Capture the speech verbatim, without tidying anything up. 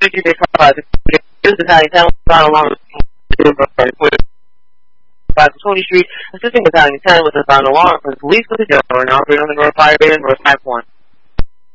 This Battalion, ten along Tony Street, assisting Battalion ten with a sound alarm for the police with the jail and operating on the North Fire Bay and North five one.